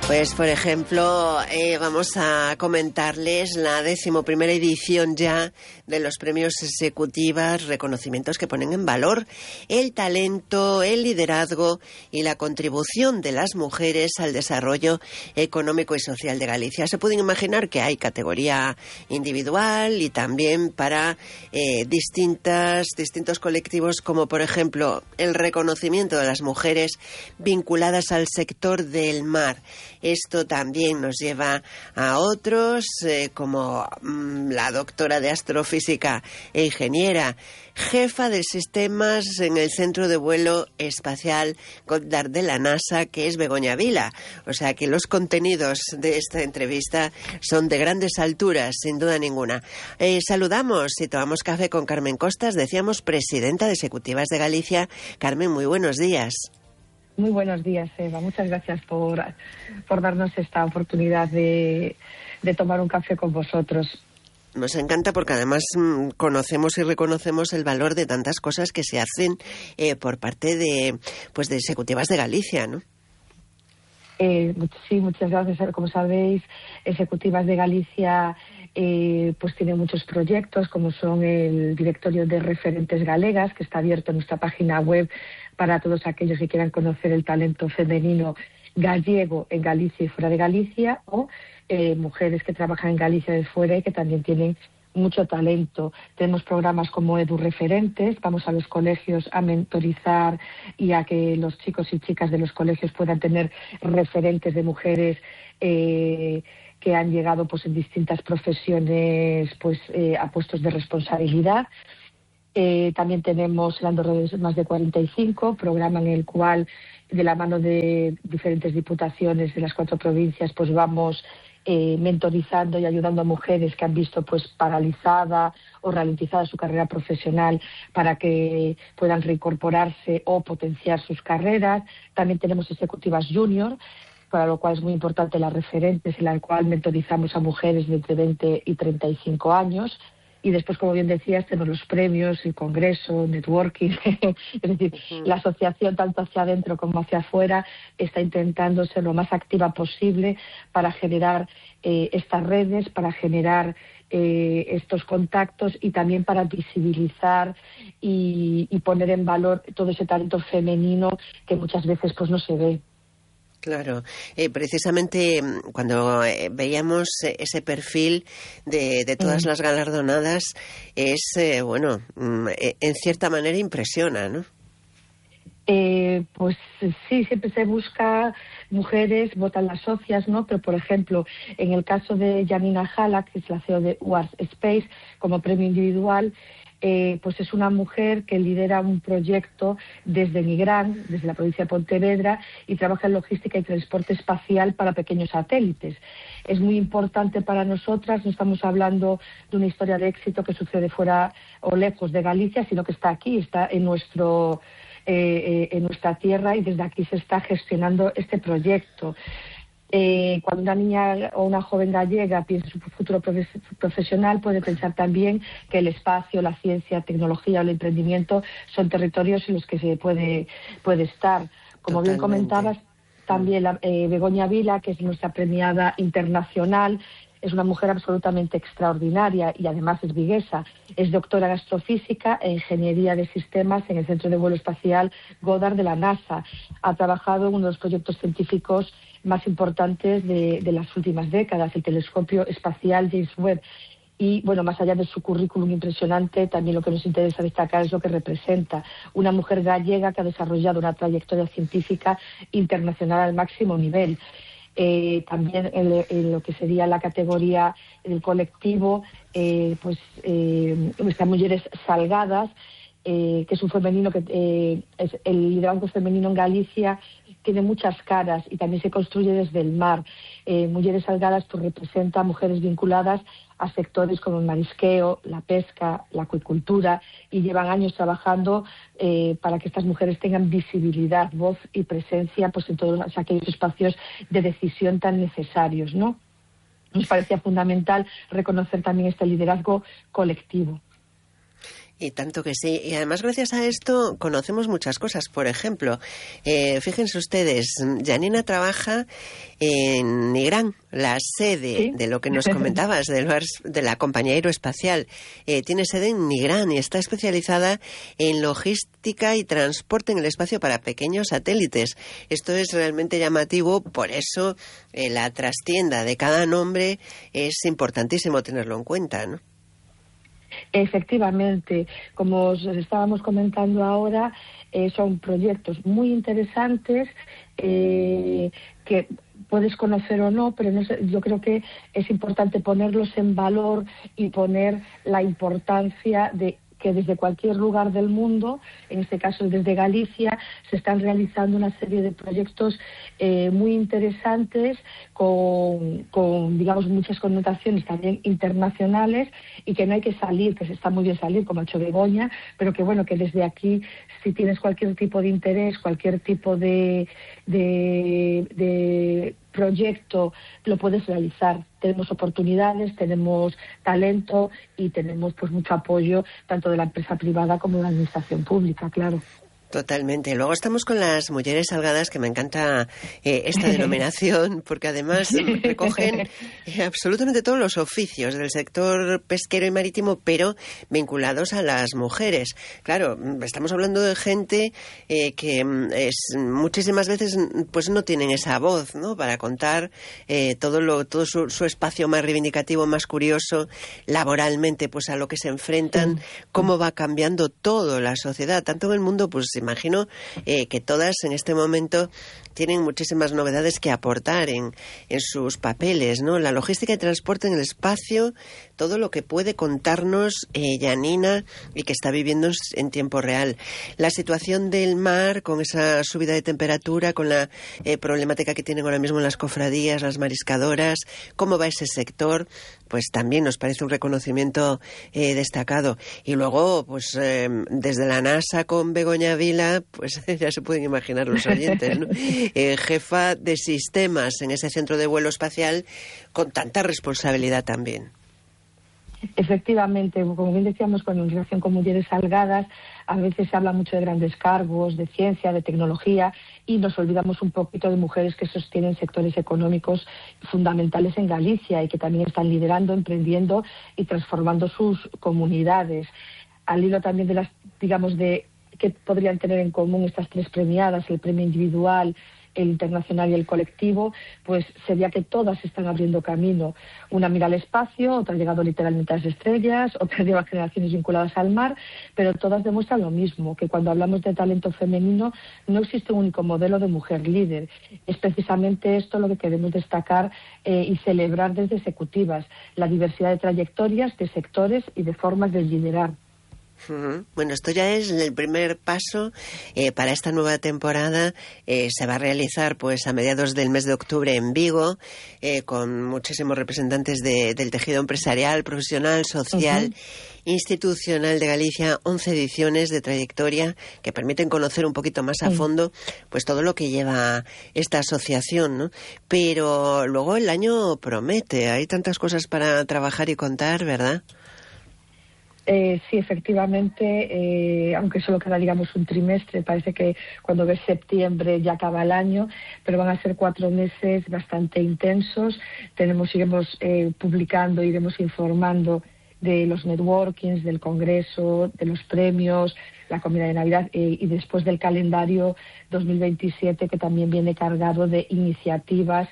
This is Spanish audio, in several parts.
Pues, por ejemplo, vamos a comentarles la 11ª edición ya de los premios Executivas, reconocimientos que ponen en valor el talento, el liderazgo y la contribución de las mujeres al desarrollo económico y social de Galicia. Se pueden imaginar que hay categoría individual y también para distintos colectivos, como por ejemplo el reconocimiento de las mujeres vinculadas al sector del mar. Esto también nos lleva a otros, como la doctora de astrofísica e ingeniera, jefa de sistemas en el Centro de Vuelo Espacial Goddard de la NASA, que es Begoña Vila. O sea que los contenidos de esta entrevista son de grandes alturas, sin duda ninguna. Saludamos y tomamos café con Carmen Costas, decíamos, presidenta de Executivas de Galicia. Carmen, muy buenos días. Muy buenos días, Eva. Muchas gracias por darnos esta oportunidad de tomar un café con vosotros. Nos encanta porque además conocemos y reconocemos el valor de tantas cosas que se hacen por parte de Executivas de Galicia, ¿no? Sí, muchas gracias. Como sabéis, Executivas de Galicia pues tiene muchos proyectos, como son el Directorio de Referentes Galegas, que está abierto en nuestra página web para todos aquellos que quieran conocer el talento femenino gallego en Galicia y fuera de Galicia, o mujeres que trabajan en Galicia de fuera y que también tienen mucho talento. Tenemos programas como Edu Referentes, vamos a los colegios a mentorizar y a que los chicos y chicas de los colegios puedan tener referentes de mujeres que han llegado pues en distintas profesiones a puestos de responsabilidad. También tenemos el Andorra Más de 45, programa en el cual, de la mano de diferentes diputaciones de las 4 provincias, pues vamos mentorizando y ayudando a mujeres que han visto pues paralizada o ralentizada su carrera profesional para que puedan reincorporarse o potenciar sus carreras. También tenemos Executivas Junior, para lo cual es muy importante las referentes, en la cual mentorizamos a mujeres de entre 20 y 35 años. Y después, como bien decías, tenemos los premios, el congreso, networking. Es decir, la asociación, tanto hacia adentro como hacia afuera, está intentando ser lo más activa posible para generar estas redes, para generar estos contactos y también para visibilizar y poner en valor todo ese talento femenino que muchas veces pues no se ve. Claro, precisamente cuando veíamos ese perfil de todas las galardonadas, es, en cierta manera impresiona, ¿no? Pues sí, siempre se busca mujeres, votan las socias, ¿no? Pero, por ejemplo, en el caso de Janina Halak, que es la CEO de UARS Space, como premio individual, pues es una mujer que lidera un proyecto desde Nigrán, desde la provincia de Pontevedra, y trabaja en logística y transporte espacial para pequeños satélites. Es muy importante para nosotras, no estamos hablando de una historia de éxito que sucede fuera o lejos de Galicia, sino que está aquí, está en nuestra tierra, y desde aquí se está gestionando este proyecto. Cuando una niña o una joven gallega piensa en su futuro profesional, puede pensar también que el espacio, la ciencia, tecnología o el emprendimiento son territorios en los que se puede estar. Como bien comentabas, también Begoña Vila, que es nuestra premiada internacional, es una mujer absolutamente extraordinaria y además es viguesa. Es doctora en astrofísica e ingeniería de sistemas en el Centro de Vuelo Espacial Goddard de la NASA. Ha trabajado en uno de los proyectos científicos más importantes de las últimas décadas, el telescopio espacial James Webb. Y, bueno, más allá de su currículum impresionante, también lo que nos interesa destacar es lo que representa. Una mujer gallega que ha desarrollado una trayectoria científica internacional al máximo nivel. También en lo que sería la categoría del colectivo, están Mujeres Salgadas, que es un femenino que es el liderazgo femenino en Galicia tiene muchas caras y también se construye desde el mar. Mujeres Salgadas pues representa a mujeres vinculadas a sectores como el marisqueo, la pesca, la acuicultura, y llevan años trabajando para que estas mujeres tengan visibilidad, voz y presencia pues en todos aquellos espacios de decisión tan necesarios, ¿no? Nos parecía fundamental reconocer también este liderazgo colectivo. Y tanto que sí. Y además, gracias a esto, conocemos muchas cosas. Por ejemplo, fíjense ustedes, Janina trabaja en Nigrán, la sede ¿Sí? de lo que nos comentabas, de la compañía aeroespacial. Tiene sede en Nigrán y está especializada en logística y transporte en el espacio para pequeños satélites. Esto es realmente llamativo, por eso la trastienda de cada nombre es importantísimo tenerlo en cuenta, ¿no? Efectivamente, como os estábamos comentando ahora, son proyectos muy interesantes que puedes conocer o no, pero no sé, yo creo que es importante ponerlos en valor y poner la importancia de que desde cualquier lugar del mundo, en este caso desde Galicia, se están realizando una serie de proyectos muy interesantes con, digamos, muchas connotaciones también internacionales y que no hay que salir, que se está muy bien salir, como ha hecho Begoña, pero que bueno, que desde aquí, si tienes cualquier tipo de interés, cualquier tipo de proyecto, lo puedes realizar. Tenemos oportunidades, tenemos talento y tenemos pues mucho apoyo tanto de la empresa privada como de la administración pública, claro. Totalmente. Luego estamos con las mujeres salgadas, que me encanta esta denominación, porque además recogen absolutamente todos los oficios del sector pesquero y marítimo, pero vinculados a las mujeres. Claro, estamos hablando de gente que muchísimas veces pues no tienen esa voz, ¿no?, para contar todo su espacio más reivindicativo, más curioso, laboralmente, pues a lo que se enfrentan, cómo va cambiando toda la sociedad, tanto en el mundo, pues imagino que todas en este momento tienen muchísimas novedades que aportar en sus papeles, ¿no? La logística y transporte en el espacio, todo lo que puede contarnos Janina y que está viviendo en tiempo real. La situación del mar con esa subida de temperatura, con la problemática que tienen ahora mismo las cofradías, las mariscadoras, cómo va ese sector, pues también nos parece un reconocimiento destacado. Y luego, pues desde la NASA con Begoña Vila, pues ya se pueden imaginar los oyentes, ¿no? Jefa de sistemas en ese centro de vuelo espacial, con tanta responsabilidad también. Efectivamente, como bien decíamos, en relación con mujeres salgadas, a veces se habla mucho de grandes cargos, de ciencia, de tecnología, y nos olvidamos un poquito de mujeres que sostienen sectores económicos fundamentales en Galicia y que también están liderando, emprendiendo y transformando sus comunidades. Al hilo también de las, digamos, de qué podrían tener en común estas tres premiadas, el premio individual, el internacional y el colectivo, pues sería que todas están abriendo camino. Una mira al espacio, otra ha llegado literalmente a las estrellas, otra lleva generaciones vinculadas al mar, pero todas demuestran lo mismo, que cuando hablamos de talento femenino no existe un único modelo de mujer líder. Es precisamente esto lo que queremos destacar y celebrar desde Ejecutivas, la diversidad de trayectorias, de sectores y de formas de liderar. Bueno, esto ya es el primer paso para esta nueva temporada. Se va a realizar pues a mediados del mes de octubre en Vigo, con muchísimos representantes del tejido empresarial, profesional, social, institucional de Galicia, 11 ediciones de trayectoria que permiten conocer un poquito más a fondo pues todo lo que lleva esta asociación, ¿no? Pero luego el año promete, hay tantas cosas para trabajar y contar, ¿verdad? Sí, efectivamente, aunque solo queda, digamos, un trimestre, parece que cuando ves septiembre ya acaba el año, pero van a ser 4 meses bastante intensos. Iremos publicando, iremos informando de los networkings, del congreso, de los premios, la comida de Navidad y después del calendario 2027, que también viene cargado de iniciativas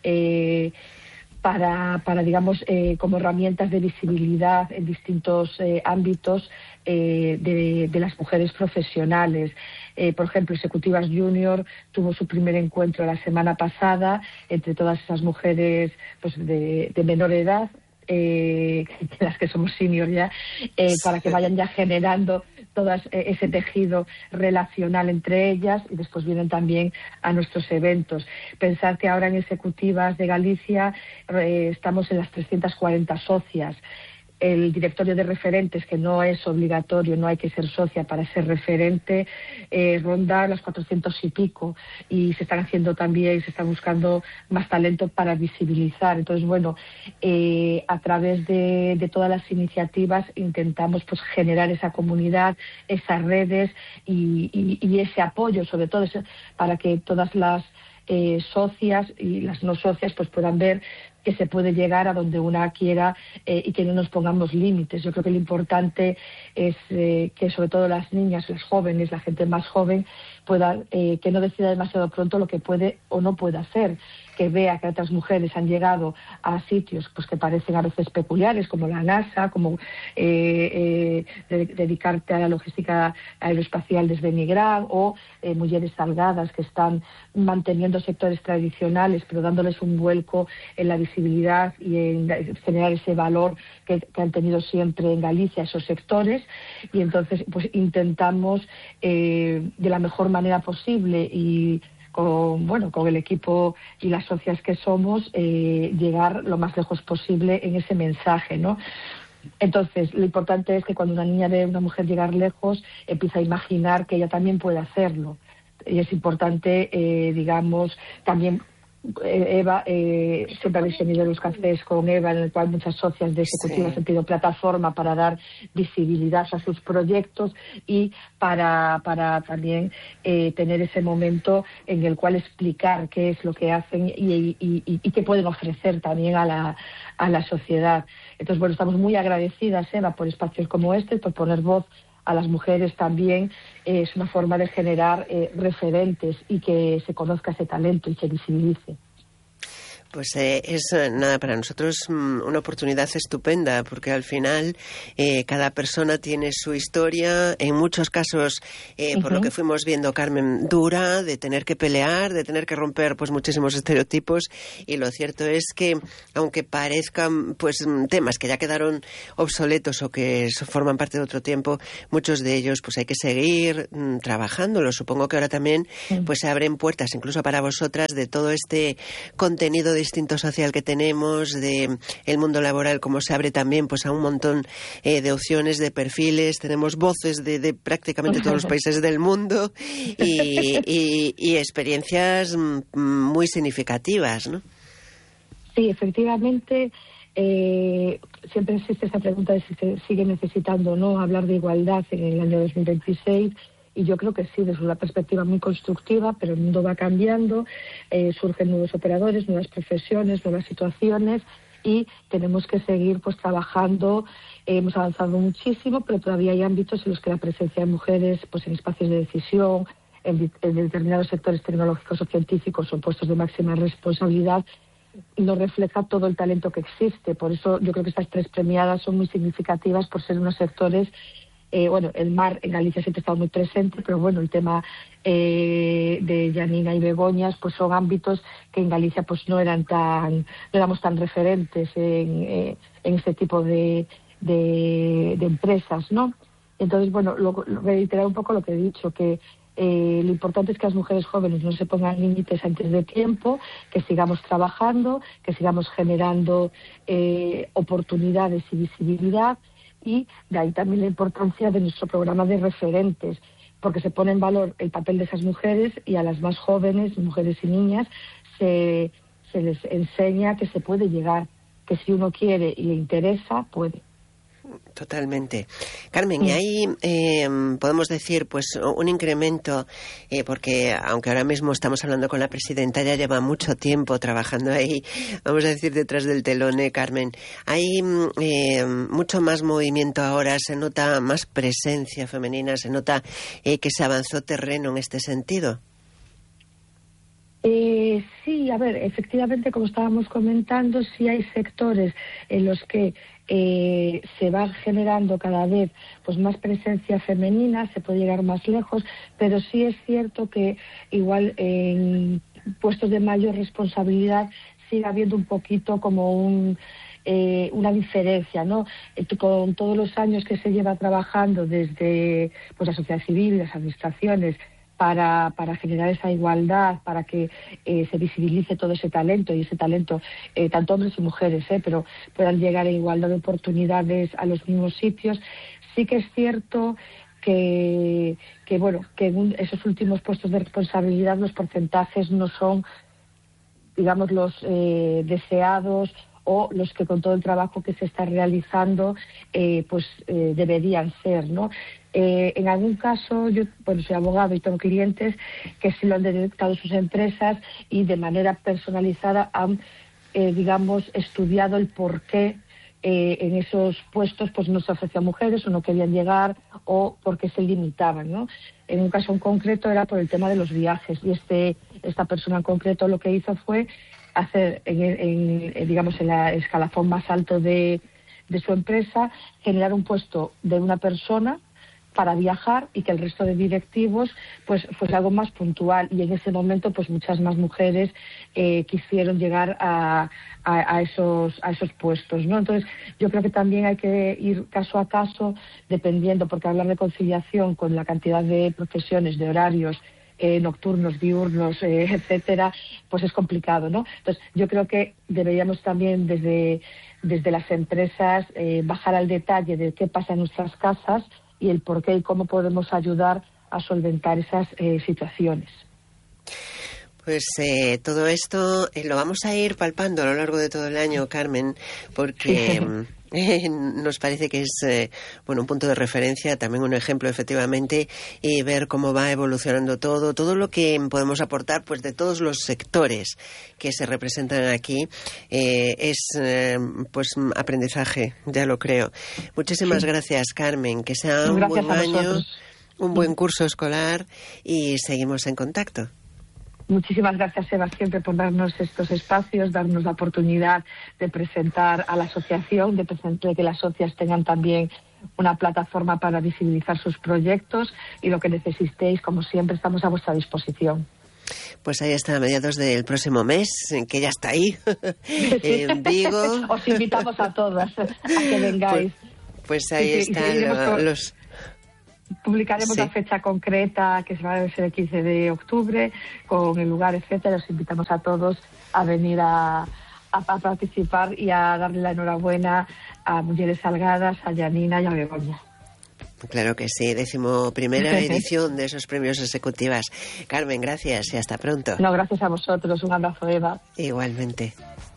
para digamos, como herramientas de visibilidad en distintos ámbitos de las mujeres profesionales. Por ejemplo, Ejecutivas Junior tuvo su primer encuentro la semana pasada entre todas esas mujeres pues de menor edad, las que somos senior ya, para que vayan ya generando todo ese tejido relacional entre ellas, y después vienen también a nuestros eventos. Pensar que ahora en Ejecutivas de Galicia estamos en las 340 socias. el directorio de referentes, que no es obligatorio, no hay que ser socia para ser referente, ronda las 400 y pico, y se están haciendo también, se está buscando más talento para visibilizar. Entonces, bueno, a través de todas las iniciativas intentamos pues generar esa comunidad, esas redes y ese apoyo, sobre todo para que todas las socias y las no socias pues puedan ver que se puede llegar a donde una quiera y que no nos pongamos límites. Yo creo que lo importante es que sobre todo las niñas, las jóvenes, la gente más joven pueda que no decida demasiado pronto lo que puede o no puede hacer, que vea que otras mujeres han llegado a sitios pues que parecen a veces peculiares, como la NASA, como dedicarte a la logística aeroespacial desde Nigrán, o mujeres salgadas que están manteniendo sectores tradicionales pero dándoles un vuelco en la visibilidad y en generar ese valor que han tenido siempre en Galicia esos sectores. Y entonces pues intentamos de la mejor manera posible y con el equipo y las socias que somos llegar lo más lejos posible en ese mensaje, ¿no? Entonces, lo importante es que cuando una niña ve a una mujer llegar lejos, empieza a imaginar que ella también puede hacerlo. Y es importante, digamos, también Eva, siempre habéis tenido los cafés con Eva, en el cual muchas socias de ejecutivas han pedido plataforma para dar visibilidad a sus proyectos y para también tener ese momento en el cual explicar qué es lo que hacen y qué pueden ofrecer también a la sociedad. Entonces, bueno, estamos muy agradecidas, Eva, por espacios como este, por poner voz a las mujeres también. Es una forma de generar referentes y que se conozca ese talento y se visibilice. Pues es nada, para nosotros una oportunidad estupenda, porque al final cada persona tiene su historia, en muchos casos, por lo que fuimos viendo, Carmen, dura, de tener que pelear, de tener que romper pues muchísimos estereotipos, y lo cierto es que, aunque parezcan pues temas que ya quedaron obsoletos o que forman parte de otro tiempo, muchos de ellos pues hay que seguir trabajándolos. Supongo que ahora también pues se abren puertas, incluso para vosotras, de todo este contenido distinto social que tenemos, de el mundo laboral, como se abre también pues a un montón de opciones, de perfiles. Tenemos voces de prácticamente todos los países del mundo y experiencias muy significativas, ¿no? Sí, efectivamente. Siempre existe esa pregunta de si se sigue necesitando o no hablar de igualdad en el año 2026. Y yo creo que sí, desde una perspectiva muy constructiva, pero el mundo va cambiando, surgen nuevos operadores, nuevas profesiones, nuevas situaciones, y tenemos que seguir pues trabajando. Hemos avanzado muchísimo, pero todavía hay ámbitos en los que la presencia de mujeres pues en espacios de decisión, en determinados sectores tecnológicos o científicos o puestos de máxima responsabilidad, no refleja todo el talento que existe. Por eso yo creo que estas 3 premiadas son muy significativas por ser unos sectores. El mar en Galicia siempre ha estado muy presente, pero bueno, el tema de Janina y Begoñas pues son ámbitos que en Galicia pues no éramos tan referentes en este tipo de empresas, ¿no? Entonces, bueno, reiterar un poco lo que he dicho, que lo importante es que las mujeres jóvenes no se pongan límites antes de tiempo, que sigamos trabajando, que sigamos generando oportunidades y visibilidad. Y de ahí también la importancia de nuestro programa de referentes, porque se pone en valor el papel de esas mujeres, y a las más jóvenes, mujeres y niñas, se les enseña que se puede llegar, que si uno quiere y le interesa, puede. Totalmente. Carmen, y ahí podemos decir pues un incremento, porque aunque ahora mismo estamos hablando con la presidenta, ya lleva mucho tiempo trabajando ahí, vamos a decir, detrás del telón, Carmen. Hay mucho más movimiento ahora, se nota más presencia femenina, se nota que se avanzó terreno en este sentido. Sí, a ver, efectivamente, como estábamos comentando, sí hay sectores en los que se va generando cada vez pues más presencia femenina, se puede llegar más lejos, pero sí es cierto que igual en puestos de mayor responsabilidad sigue habiendo un poquito como una diferencia, ¿no? Con todos los años que se lleva trabajando desde pues la sociedad civil, las administraciones, para generar esa igualdad, para que se visibilice todo ese talento, y ese talento, tanto hombres y mujeres, pero puedan llegar en igualdad de oportunidades a los mismos sitios. Sí que es cierto que en esos últimos puestos de responsabilidad los porcentajes no son, digamos, los deseados, o los que con todo el trabajo que se está realizando deberían ser, ¿no? En algún caso, yo soy abogado y tengo clientes que sí lo han detectado sus empresas y de manera personalizada han, estudiado el por qué en esos puestos pues no se ofrecía a mujeres o no querían llegar, o porque se limitaban, ¿no? En un caso en concreto era por el tema de los viajes, y esta persona en concreto lo que hizo fue hacer en la escalafón más alto de su empresa, generar un puesto de una persona para viajar, y que el resto de directivos pues fuese algo más puntual, y en ese momento pues muchas más mujeres quisieron llegar a esos puestos, ¿no? Entonces yo creo que también hay que ir caso a caso, dependiendo, porque hablar de conciliación con la cantidad de profesiones, de horarios nocturnos, diurnos, etcétera, pues es complicado, ¿no? Entonces yo creo que deberíamos también desde las empresas bajar al detalle de qué pasa en nuestras casas y el por qué y cómo podemos ayudar a solventar esas situaciones. Pues todo esto lo vamos a ir palpando a lo largo de todo el año, Carmen, porque nos parece que es un punto de referencia, también un ejemplo efectivamente, y ver cómo va evolucionando todo lo que podemos aportar pues de todos los sectores que se representan aquí es aprendizaje, ya lo creo. Muchísimas gracias, Carmen, que sea un buen año, un buen curso escolar, y seguimos en contacto. Muchísimas gracias, Eva, siempre por darnos estos espacios, darnos la oportunidad de presentar a la asociación, de que las socias tengan también una plataforma para visibilizar sus proyectos, y lo que necesitéis, como siempre, estamos a vuestra disposición. Pues ahí está, a mediados del próximo mes, que ya está ahí, en Vigo. Os invitamos a todas a que vengáis. Pues ahí están los... Publicaremos la fecha concreta, que va a ser el 15 de octubre, con el lugar, etcétera. Os invitamos a todos a venir a participar y a darle la enhorabuena a Mujeres Salgadas, a Janina y a Begoña. Claro que sí, 11ª edición de esos premios ejecutivas. Carmen, gracias y hasta pronto. No, gracias a vosotros. Un abrazo, Eva. Igualmente.